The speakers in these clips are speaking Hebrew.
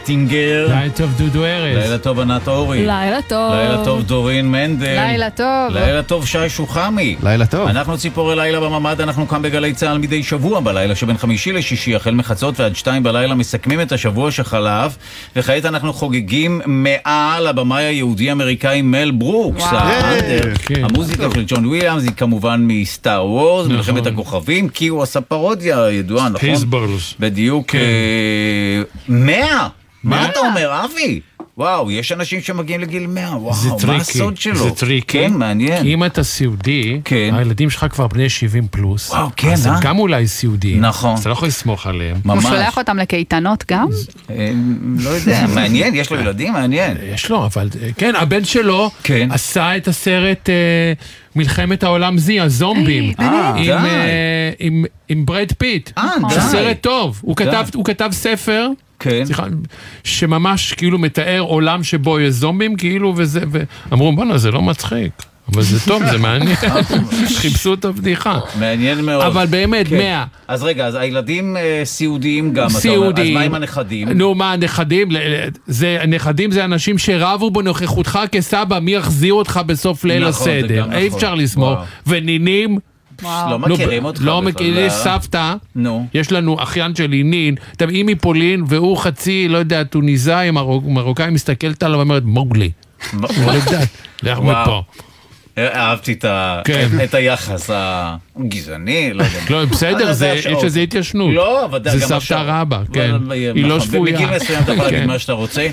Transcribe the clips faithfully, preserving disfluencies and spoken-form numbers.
טינגר. לילה טוב דודו ארז. לילה טוב ענת אורי. לילה טוב. לילה טוב דורין מנדל. לילה טוב. לילה טוב שי שוחמי. לילה טוב. אנחנו ציפורי לילה בממד, אנחנו כאן בגלי צהל מדי שבוע בלילה שבין חמישי לשישי החל מחצות ועד שתיים בלילה מסכמים את השבוע שחלף, וכעת אנחנו חוגגים מאה לבמאי היהודי אמריקאי מל ברוקס. המוזיקה של ג'ון וויליאמס היא כמובן מסטאר וורס, מלחמת הכוכבים, כי הוא עשה פרודיה ידועה, נכון? פיסברס. בדיוק. מאה! מה אתה אומר, אבי? וואו, יש אנשים שמגיעים לגיל מאה, וואו, מה הסוד שלו? זה טריקי. כן, מעניין. כי אם אתה סיעודי, הילדים שלך כבר בני שבעים פלוס, וואו, כן, אז הם גם אולי סיעודיים. נכון. אז אתה לא יכול לסמוך עליהם. הוא שולח אותם לקייטנות גם? לא יודע, מעניין, יש לו ילדים, מעניין. יש לו, אבל כן, הבן שלו עשה את הסרט מלחמת העולם זי, הזומבים, עם ברד פיט. זה סרט טוב. הוא כתב ספר, סליחה, שממש כאילו מתאר עולם שבו יש זומבים, כאילו, וזה, ואמרו, בוא'נה, זה לא מצחיק. אבל זה טוב, זה מעניין. חיפשו את הבדיחה. מעניין מאוד. אבל באמת, מאה. אז רגע, אז הילדים סיעודיים גם, סיעודיים. אז מה עם הנכדים? נו, מה הנכדים? הנכדים זה אנשים שרבו בנוכחותך כסבא, מי יחזיר אותך בסוף ליל הסדר. אי אפשר לסמוך. ונינים, לא מכירים אותך. לא מכירים, יש סבתא, יש לנו אחיין שלי, נין, היא מפולין, והוא חצי, לא יודע, טוניסאי, מרוקאי, מסתכלת עליו ואומרת, מוגלי. לא יודעת, לך מפה. אהבתי את היחס הגזעני, לא יודע. לא, בסדר, יש איזו התיישנות. לא, אבל זה סבתא רבא, כן. היא לא שבויה. בגיל מסוים אתה יכול להגיד מה שאתה רוצה.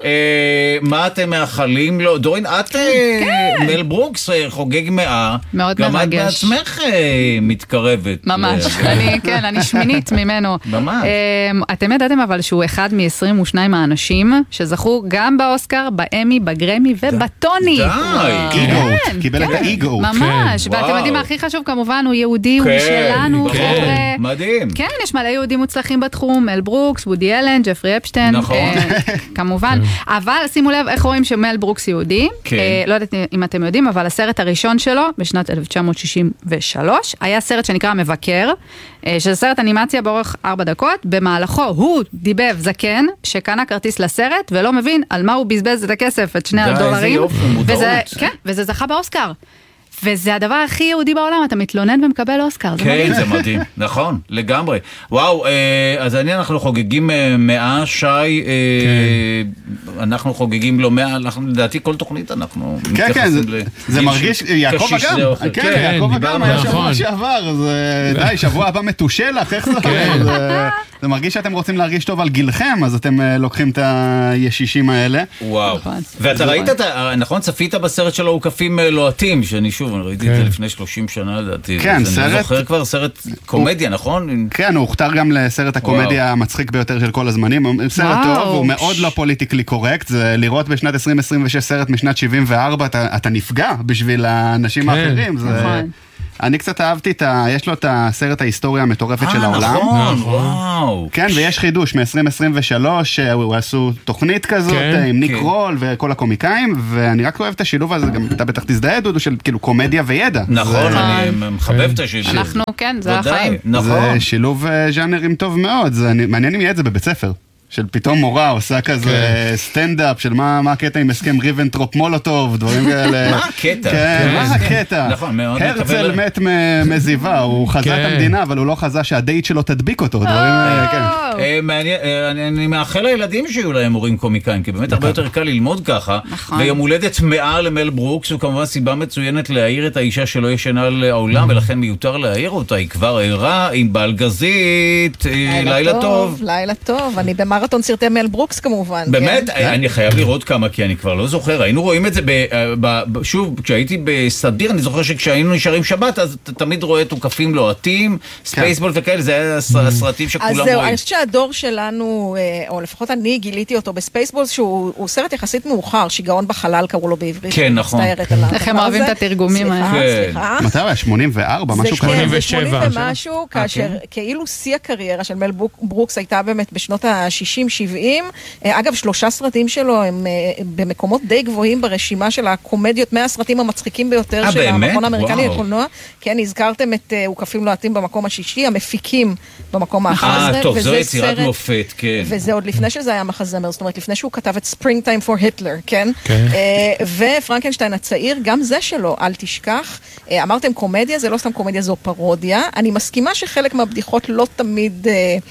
מה אתם מאחלים לו? דורין, את מל ברוקס חוגג מאה. מאוד מרגש. גם את בעצמך מתקרבת. ממש, כן, אני שמינית ממנו. ממש. אתם ידעתם אבל שהוא אחד מ-עשרים ושניים האנשים שזכו גם באוסקר, באמי, בגרמי ובטוני. די. קיבל את האיגו. ממש, ואתם יודעים מה הכי חשוב כמובן, הוא יהודי, הוא שלנו, חבר'ה. מדהים. כן, יש מלא יהודים מוצלחים בתחום, מל ברוקס, וודי אלן, ג'פרי אפשטיין, כמובן. אבל שימו לב איך רואים שמל ברוקס יהודי, לא יודעת אם אתם יודעים, אבל הסרט הראשון שלו, בשנת אלף תשע מאות שישים ושלוש, היה סרט שנקרא המבקר, שזה סרט אנימציה באורך ארבע דקות, במהלכו הוא דיבב זקן, שקנה כרטיס לסרט, ולא מבין על מה הוא בזבז את הכסף, את שני הדולרים, וזה זכה באוסקר. וזה הדבר הכי יהודי בעולם, אתה מתלונן ומקבל אוסקר. כן, זה מדהים, נכון, לגמרי. וואו, אז אני, אנחנו חוגגים מאה, שי, אנחנו חוגגים לו מאה, לדעתי כל תוכנית אנחנו מתייחסים. כן, כן, זה מרגיש, יעקב אגם, כן, יעקב אגם היה שבוע שעבר, די, שבוע הבא מתושלח, איך זה? זה מרגיש שאתם רוצים להרגיש טוב על גילכם, אז אתם לוקחים את הישישים האלה. וואו. ואתה ראית, נכון, צפית בסרט שלו הוקפים לוהטים, שאני שוב, אני ראיתי את זה לפני שלושים שנה, לדעתי. כן, סרט... אני זוכר כבר סרט קומדיה, נכון? כן, הוא הוכתר גם לסרט הקומדיה המצחיק ביותר של כל הזמנים. סרט טוב, הוא מאוד לא פוליטיקלי קורקט, זה לראות בשנת עשרים עשרים ושש סרט משנת שבעים וארבע, אתה נפגע בשביל האנשים האחרים. נכון. אני קצת אהבתי את ה... יש לו את הסרט ההיסטוריה המטורפת של העולם. נכון, וואו. כן, ויש חידוש מ-עשרים עשרים ושלוש, הוא עשו תוכנית כזאת עם ניק רול וכל הקומיקאים, ואני רק אוהב את השילוב הזה, גם אתה בטח תזדהה דודו של כאילו קומדיה וידע. נכון, אני מחבב את השילוב. אנחנו, כן, זה החיים. זה שילוב ז'אנרים טוב מאוד, מעניין אם יהיה את זה בבית ספר. של פתאום מורה עושה כזה סטנדאפ של מה הקטע עם הסכם ריבנטרופ מולוטוב, דברים כאלה. מה הקטע? כן, מה הקטע? נכון, מאוד מקבל. הרצל מת מזיבה, הוא חזה את המדינה, אבל הוא לא חזה שהדייט שלו תדביק אותו, דברים, כן. מעניין, אני מאחל לילדים שיהיו להם מורים קומיקאים, כי באמת הרבה יותר קל ללמוד ככה, ויום הולדת מאה למל ברוקס, הוא כמובן סיבה מצוינת להעיר את האישה שלא ישנה לעולם, ולכן מיותר להעיר אותה, היא כבר עירה, עם בלגזית, לילה טוב. לילה טוב, אני במרתון סרטי מל ברוקס כמובן. באמת, אני חייב לראות כמה, כי אני כבר לא זוכר, היינו רואים את זה, שוב, כשהייתי בסדיר, אני זוכר שכשהיינו נשארים שבת, אז תמיד רואה את עוקפים לוהטים, ספייסבול וכאלה, זה היה הסרטים שכולם רואים. אז זהו, אני חושבת שהדור שלנו, או לפחות אני גיליתי אותו בספייסבול, שהוא סרט יחסית מאוחר, שיגעון בחלל קראו לו בעברית. כן, נכון. איך הם אוהבים את התרגומים האלה. סליחה, מתי היה? שמונים וארבע, משהו כזה. שמונים ומשהו, כאשר כאילו שיא הקריירה של מל ברוקס הייתה באמת בשנות ה-שישים ה-שישים שבעים. אגב, שלושה סרטים שלו הם במקומות די גבוהים ברשימה של הקומדיות, מאה הסרטים המצחיקים ביותר של המכון האמריקני לקולנוע. כן, הזכרתם את "וקפים לוהטים" במקום השישי, המפיקים במקום ה-אחד עשרה. אה, טוב, זו יצירת מופת, כן. וזה עוד לפני שזה היה מחזמר, זאת אומרת, לפני שהוא כתב את Springtime for Hitler, כן? ופרנקנשטיין הצעיר, גם זה שלו, אל תשכח. אמרתם קומדיה, זה לא סתם קומדיה, זו פרודיה. אני מסכימה שחלק מהבדיחות לא תמיד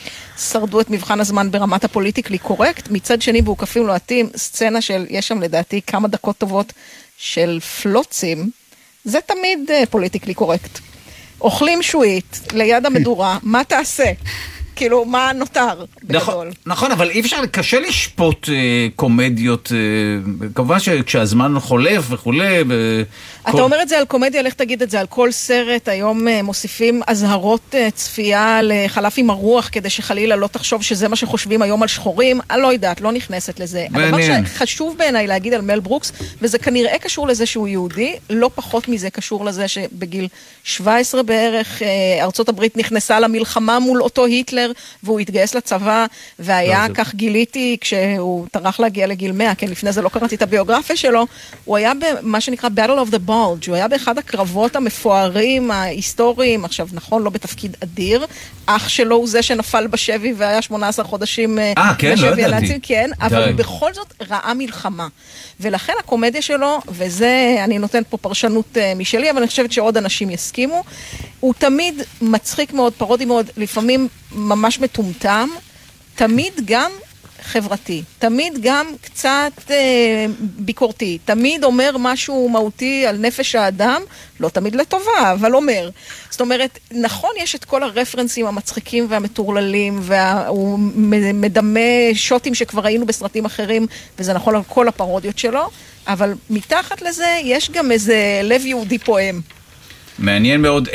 שרדו את מבחן הזמן ברמת הפוליטיקלי קורקט. מצד שני, ב"וקפים לוהטים", סצנה של, יש שם לדעתי כמה דקות טובות של פלוצים, זה תמיד פוליטיקלי קורקט. אוכלים שועית ליד המדורה, מה תעשה? כאילו, מה נותר בגדול? נכון, אבל אי אפשר, קשה לשפוט קומדיות, כמובן שכשהזמן חולף וכולי. אתה אומר את זה על קומדיה, לך תגיד את זה על כל סרט, היום מוסיפים אזהרות צפייה לחלף עם הרוח, כדי שחלילה לא תחשוב שזה מה שחושבים היום על שחורים, אני לא יודעת, לא נכנסת לזה. הדבר שחשוב בעיניי להגיד על מל ברוקס, וזה כנראה קשור לזה שהוא יהודי, לא פחות מזה קשור לזה שבגיל שבע עשרה בערך, ארצות הברית נכנסה למלחמה מול אותו היטלר, והוא התגייס לצבא, והיה כך גיליתי כשהוא טרח להגיע לגיל מאה, כן, לפני זה לא קראתי את הביוגרפיה שלו, הוא היה במה שנקרא Battle of the Bulge, הוא היה באחד הקרבות המפוארים, ההיסטוריים, עכשיו נכון, לא בתפקיד אדיר, אח שלו הוא זה שנפל בשבי והיה שמונה עשרה חודשים בשבי הנאצים, כן, אבל הוא בכל זאת ראה מלחמה. ולכן הקומדיה שלו, וזה אני נותנת פה פרשנות משלי, אבל אני חושבת שעוד אנשים יסכימו, הוא תמיד מצחיק מאוד, פרודי מאוד, לפעמים ממש מטומטם, תמיד גם חברתי, תמיד גם קצת אה, ביקורתי, תמיד אומר משהו מהותי על נפש האדם, לא תמיד לטובה, אבל אומר. זאת אומרת, נכון, יש את כל הרפרנסים המצחיקים והמטורללים, והוא מדמה שוטים שכבר ראינו בסרטים אחרים, וזה נכון על כל הפרודיות שלו, אבל מתחת לזה יש גם איזה לב יהודי פועם. מעניין מאוד.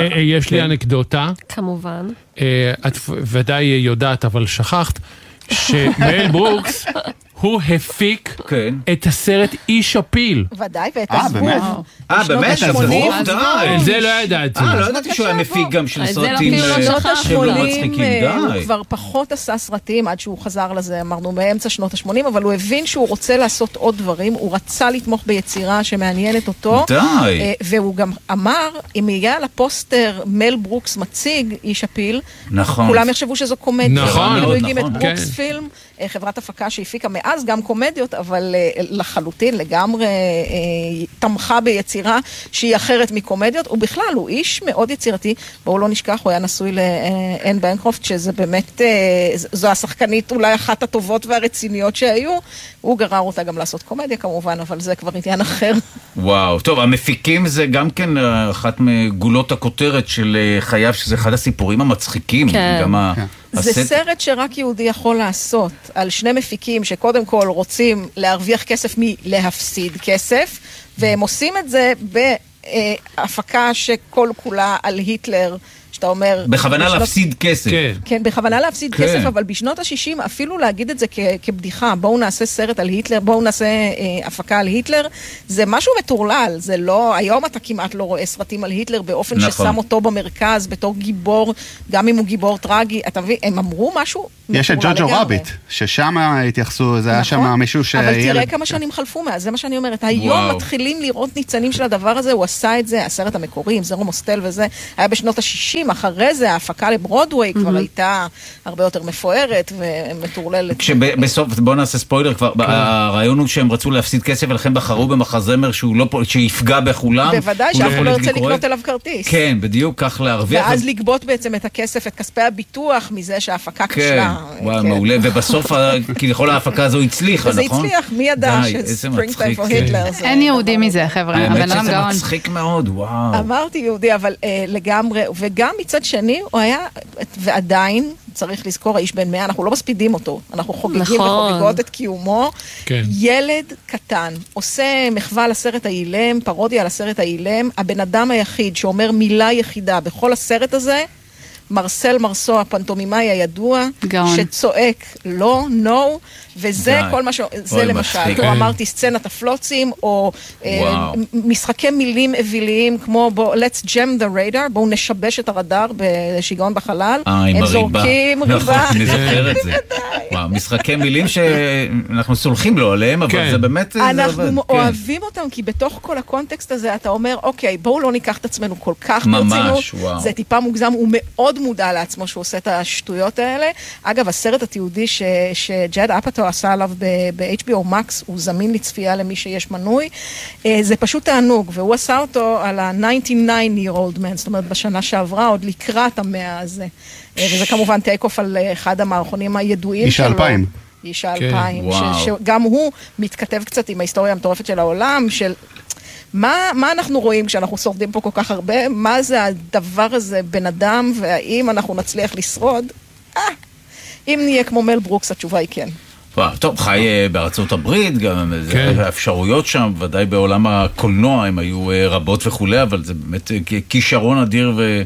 יש לי אנקדוטה. כמובן. את ודאי יודעת, אבל שכחת, שמל ברוקס הוא הפיק את הסרט איש הפיל. ודאי, ואת הזבוב. אה, באמת? הזבוב? די. זה לא ידעתי. אה, לא ידעתי שהוא היה מפיק גם של סרטים שהם לא מצחיקים. די. הוא כבר פחות עשה סרטים עד שהוא חזר לזה, אמרנו, מאמצע שנות ה-שמונים, אבל הוא הבין שהוא רוצה לעשות עוד דברים, הוא רצה לתמוך ביצירה שמעניינת אותו. די. והוא גם אמר, אם יהיה על הפוסטר מל ברוקס מציג איש הפיל, כולם יחשבו שזו קומדיה. נכון, הוא הקים את ברוקס פילם, חברת הפקה שהפיקה מאז גם קומדיות, אבל לחלוטין, לגמרי תמכה ביצירה שהיא אחרת מקומדיות, ובכלל הוא איש מאוד יצירתי, בואו לא נשכח, הוא היה נשוי לאן בנקרופט, שזה באמת, זו השחקנית אולי אחת הטובות והרציניות שהיו, הוא גרר אותה גם לעשות קומדיה כמובן, אבל זה כבר עניין אחר. וואו, טוב, המפיקים זה גם כן אחת מגולות הכותרת של חייו, שזה אחד הסיפורים המצחיקים, כן. גם ה... זה הסט... סרט שרק יהודי יכול לעשות, על שני מפיקים שקודם כל רוצים להרוויח כסף מלהפסיד כסף, והם עושים את זה בהפקה שכל כולה על היטלר, שאתה אומר... בכוונה בשנות... להפסיד כסף. כן, כן בכוונה להפסיד כן. כסף, אבל בשנות ה-שישים אפילו להגיד את זה כ- כבדיחה, בואו נעשה סרט על היטלר, בואו נעשה אה, הפקה על היטלר, זה משהו מטורלל, זה לא... היום אתה כמעט לא רואה סרטים על היטלר באופן נכון. ששם אותו במרכז, בתור גיבור, גם אם הוא גיבור טרגי, אתה מבין, הם אמרו משהו מטורלל. יש את ג'וג'ו רביט, ששם התייחסו, זה היה נכון, שם מישהו ש... אבל תראה כמה שנים חלפו מאז, זה מה שאני אומרת, היום וואו. מתחילים לראות ניצנים של הדבר הזה, הוא עשה את זה, הסרט המקורי, זרו מוסטל וזה, היה בשנות ה-שישים, אחרי זה ההפקה לברודווי כבר הייתה הרבה יותר מפוארת ומטורללת. כשבסוף, בוא נעשה ספוילר כבר, הרעיון הוא שהם רצו להפסיד כסף ולכן בחרו במחזמר שיפגע בכולם. בוודאי, שאף לא ירצה לקנות אליו כרטיס. כן, בדיוק, כך להרוויח. ואז לגבות בעצם את הכסף, את כספי הביטוח מזה שההפקה כשלה. וואו, מעולה, ובסוף כביכול ההפקה הזו הצליחה, נכון? זה הצליח, מי ידע שספרינגטיים פור היטלר. אין יהודי מזה, חבר'ה. האמת שזה מצחיק מאוד, וואו. אמרתי יהודי, אבל לגמרי, וגם מצד שני, הוא היה, ועדיין, צריך לזכור, האיש בן מאה, אנחנו לא מספידים אותו, אנחנו חוגגים נכון. וחוגגות את קיומו. כן. ילד קטן, עושה מחווה לסרט האילם, פרודיה על הסרט האילם, הבן אדם היחיד שאומר מילה יחידה בכל הסרט הזה, מרסל מרסו, הפנטומימאי הידוע, גאון. שצועק לא, no, וזה כל מה ש... זה למשל, או אמרתי סצנת הפלוצים, או משחקי מילים אוויליים, כמו Let's jam the radar, בואו נשבש את הרדאר בשיגעון בחלל, הם זורקים ריבה. אני זוכר את זה. משחקי מילים שאנחנו סולחים לו עליהם, אבל זה באמת... אנחנו אוהבים אותם, כי בתוך כל הקונטקסט הזה אתה אומר, אוקיי, בואו לא ניקח את עצמנו כל כך ברצינות, זה טיפה מוגזם, הוא מאוד מודע לעצמו שהוא עושה את השטויות האלה. אגב, הסרט התיעודי שג'ד אפאטו עשה עליו ב-אייץ' בי או Max, הוא זמין לצפייה למי שיש מנוי, זה פשוט תענוג, והוא עשה אותו על ה-תשעים ותשע year old man, זאת אומרת בשנה שעברה, עוד לקראת המאה הזה. וזה כמובן טייק אוף על אחד המערכונים הידועים שלו. איש האלפיים. איש האלפיים, שגם הוא מתכתב קצת עם ההיסטוריה המטורפת של העולם, של מה, מה אנחנו רואים כשאנחנו שורדים פה כל כך הרבה, מה זה הדבר הזה בן אדם, והאם אנחנו נצליח לשרוד? אה, אם נהיה כמו מל ברוקס, התשובה היא כן. טוב, חי בארצות הברית, גם האפשרויות שם, ודאי בעולם הקולנוע, הם היו רבות וכולי, אבל זה באמת כישרון אדיר ו...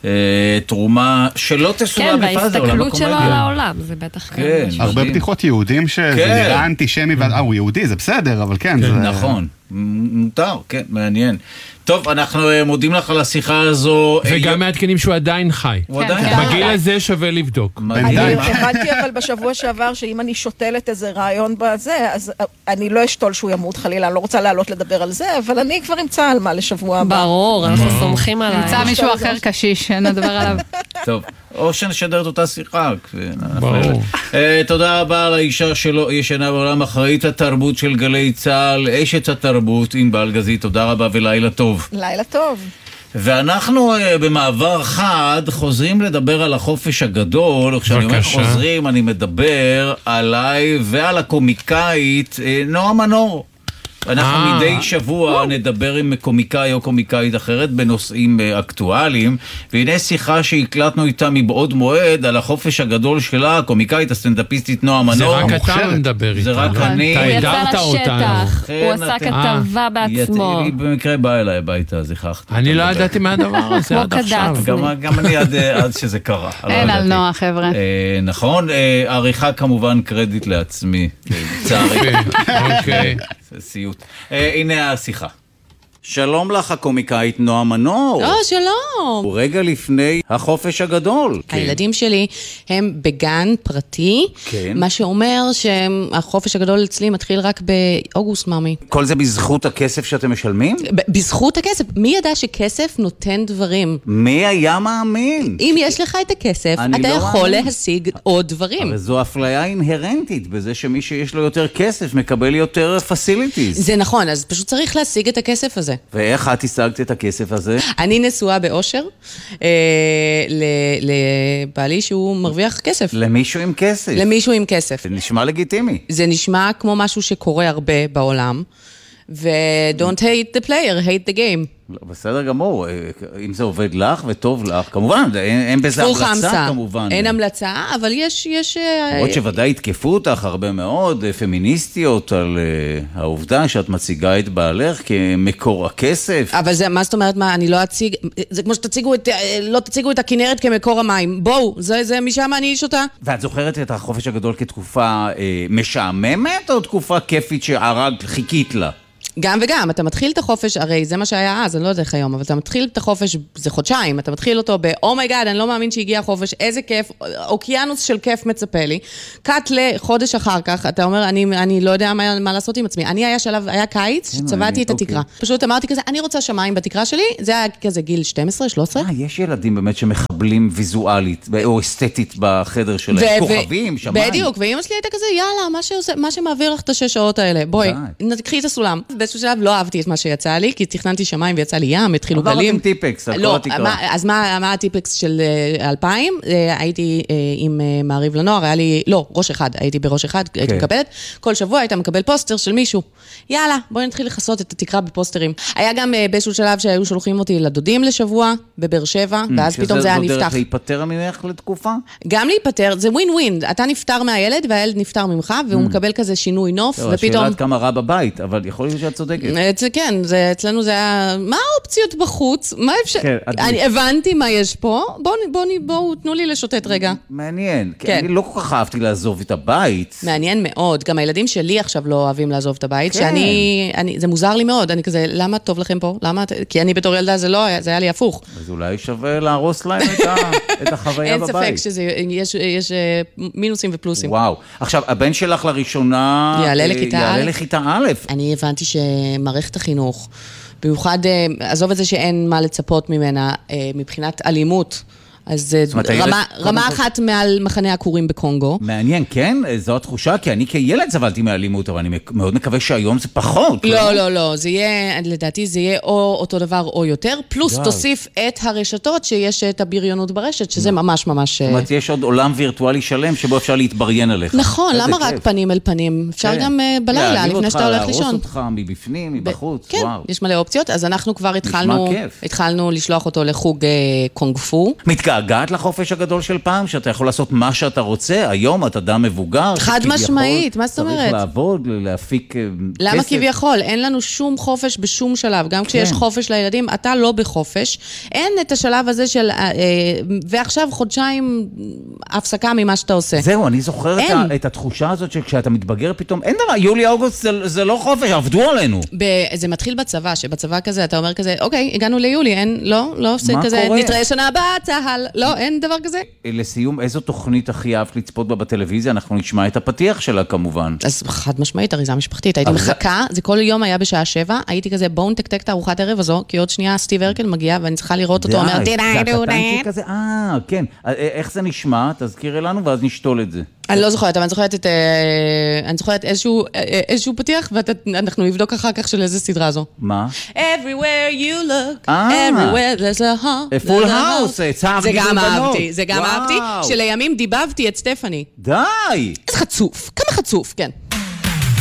תרומה שלא תסורה בפאזה. כן, וההסתכלות שלו על העולם, זה בטח... הרבה בדיחות יהודים שזה נראה אנטישמי, אה, הוא יהודי, זה בסדר, אבל כן. נכון, מותר, כן, מעניין. טוב, אנחנו מודים לך על השיחה הזו. וגם מעדכנים שהוא עדיין חי. בגיל הזה שווה לבדוק. הבנתי אבל בשבוע שעבר שאם אני שותלת איזה רעיון בזה, אז אני לא אשתול שהוא ימות חלילה, אני לא רוצה לעלות לדבר על זה, אבל אני כבר אמצא על מה לשבוע הבא. ברור, אנחנו סומכים עליי. נמצא מישהו אחר קשיש, נדבר עליו. טוב, או שנשדר את אותה שיחה. ברור. תודה רבה על האישה שלו, ישנה בעולם, אחראית התרבות של גלי צהל, אשת התרבות, ענבל גזית, תודה רבה ולילה טוב. לילה טוב. ואנחנו במעבר חד חוזרים לדבר על החופש הגדול. כשאני אומר חוזרים, אני מדבר עליי ועל הקומיקאית נועה מנור. אנחנו מדי שבוע נדבר עם קומיקאי או קומיקאית אחרת בנושאים אקטואליים, והנה שיחה שהקלטנו איתה מבעוד מועד על החופש הגדול שלה, הקומיקאית הסטנדאפיסטית נועה מנור. זה רק אתה מדבר איתה. זה רק אני. הוא יצא לשטח, הוא עשה כתבה בעצמו. היא במקרה באה אליי הביתה, אז הכרחתי. אני לא ידעתי מהדבר הזה עד עכשיו. גם אני עד שזה קרה. אין על נועה, חבר'ה. נכון, עריכה כמובן קרדיט לעצמי. צערי. אוקיי. סיוט. הנה השיחה. שלום לך הקומיקאית נועה מנור. או, שלום. רגע לפני החופש הגדול. הילדים שלי הם בגן פרטי, מה שאומר שהחופש הגדול אצלי מתחיל רק באוגוסט, ממי. כל זה בזכות הכסף שאתם משלמים? בזכות הכסף. מי ידע שכסף נותן דברים? מי היה מאמין? אם יש לך את הכסף, אתה יכול להשיג עוד דברים. אבל זו אפליה אינהרנטית, בזה שמי שיש לו יותר כסף מקבל יותר פסיליטיז. זה נכון, אז פשוט צריך להשיג את הכסף הזה. ואיך את השגת את הכסף הזה? אני נשואה באושר לבעלי שהוא מרוויח כסף. למישהו עם כסף? למישהו עם כסף. זה נשמע לגיטימי. זה נשמע כמו משהו שקורה הרבה בעולם. ו-don't hate the player, hate the game. בסדר גמור, אם זה עובד לך וטוב לך, כמובן, אין בזה המלצה כמובן. אין המלצה, אבל יש... יש עוד שוודאי התקפו אותך הרבה מאוד פמיניסטיות על העובדה שאת מציגה את בעלך כמקור הכסף. אבל זה, מה זאת אומרת, מה, אני לא אציג, זה כמו שתציגו את, לא תציגו את הכנרת כמקור המים. בואו, זה, זה משם אני איש אותה. ואת זוכרת את החופש הגדול כתקופה משעממת או תקופה כיפית שהרג חיכית לה? גם וגם, אתה מתחיל את החופש, הרי זה מה שהיה אז, אני לא יודע איך היום, אבל אתה מתחיל את החופש, זה חודשיים, אתה מתחיל אותו ב-אומייגאד, אני לא מאמין שהגיע החופש, איזה כיף, אוקיינוס של כיף מצפה לי, קאט לחודש אחר כך, אתה אומר, אני, אני לא יודע מה, מה לעשות עם עצמי, אני היה שלב, היה קיץ, שצבעתי את התקרה, פשוט אמרתי כזה, אני רוצה שמיים בתקרה שלי, זה היה כזה גיל שתים עשרה שלוש עשרה. אה, יש ילדים באמת שמחבלים ויזואלית, או אסתטית בחדר שלהם, כוכבים, שמיים. בדיוק, ואמא שלי הייתה כזה, יאללה, מה שעושה, מה שמעביר לך את השש שעות האלה, בואי, נקחי את הסולם. באיזשהו שלב לא אהבתי את מה שיצא לי, כי תכננתי שמיים ויצא לי ים, התחילו גלים. עברתם טיפקס, על כל התקרה. אז מה הטיפקס של אלפיים? הייתי עם מעריב לנוער, היה לי, לא, ראש אחד, הייתי בראש אחד, הייתי מקבלת. כל שבוע היית מקבל פוסטר של מישהו. יאללה, בואי נתחיל לחסות את התקרה בפוסטרים. היה גם באיזשהו שלב שהיו שולחים אותי לדודים לשבוע, בבאר שבע, ואז פתאום זה היה נפתח. שזה דרך להיפטר ממך לתקופה? גם להיפטר, זה ווין ווין. אתה נפטר מהילד, והילד נפטר ממך, והוא מקבל כזה שינוי נוף, ופתאום... השאלה עד כמה רע בבית, אבל יכול להיות שאת צודקת. כן, אצלנו זה היה, מה האופציות בחוץ? מה אפשר? אני הבנתי מה יש פה, בואו תנו לי לשוטט רגע. מעניין, כי אני לא כל כך אהבתי לעזוב את הבית. מעניין מאוד, גם הילדים שלי עכשיו לא אוהבים לעזוב את הבית, שאני, זה מוזר לי מאוד, אני כזה, למה טוב לכם פה? למה? כי אני בתור ילדה זה לא היה, זה היה לי הפוך. אז אולי שווה להרוס להם את החוויה בבית. אין ספק שיש מינוסים ופלוסים. וואו. עכשיו, הבן שלך לראשונה יעלה לכיתה א'. אני הבנתי שמערכת החינוך, במיוחד, עזוב את זה שאין מה לצפות ממנה, מבחינת אלימות, אז רמה, רמה אחת מעל מחנה הכורים בקונגו. מעניין, כן? זו התחושה, כי אני כילד סבלתי מאלימות, אבל אני מאוד מקווה שהיום זה פחות. לא, לא, לא, זה יהיה, לדעתי זה יהיה או אותו דבר או יותר, פלוס תוסיף את הרשתות שיש את הבריונות ברשת, שזה ממש ממש... זאת אומרת, יש עוד עולם וירטואלי שלם שבו אפשר להתבריין עליך. נכון, למה רק פנים אל פנים? אפשר גם בלילה, לפני שאתה הולך לישון. להרוס אותך מבפנים, מבחוץ, כן, יש מלא אופציות, אז אנחנו כבר התחלנו לשלוח אותו לחוג קונג פו. מתגעגעת לחופש הגדול של פעם, שאתה יכול לעשות מה שאתה רוצה, היום אתה אדם מבוגר. חד משמעית, מה זאת אומרת? צריך לעבוד, להפיק כסף. למה כביכול? אין לנו שום חופש בשום שלב, גם כשיש חופש לילדים, אתה לא בחופש, אין את השלב הזה של, ועכשיו חודשיים הפסקה ממה שאתה עושה. זהו, אני זוכר את התחושה הזאת שכשאתה מתבגר פתאום, אין דבר, יולי-אוגוסט זה לא חופש, עבדו עלינו. זה מתחיל בצבא, שבצבא כזה אתה אומר כזה, אוקיי, הגענו ליולי, אין, לא, לא עושה כזה, נתראה שנה הבאה, צהל, לא, אין דבר כזה. לסיום, איזו תוכנית הכי אהבת לצפות בה בטלוויזיה? אנחנו נשמע את הפתיח שלה כמובן. אז חד משמעית, אריזה משפחתית. הייתי מחכה, זה כל יום היה בשעה שבע, הייתי כזה, בואו נתקתק את ארוחת ערב הזו, כי עוד שנייה סטיב הרקל מגיע, ואני צריכה לראות אותו, אומר, אה, כן. איך זה נשמע? תזכירי לנו, ואז נשתול את זה. אני לא זוכרת, אבל אני זוכרת את, אני זוכרת איזשהו, איזשהו פתיח, ואנחנו נבדוק אחר כך של איזה סדרה זו. מה? Everywhere you look, everywhere there's a house. Full house, צער זה גם אהבתי, זה גם אהבתי, שלימים דיבבתי את סטפני. די! איזה חצוף, כמה חצוף, כן.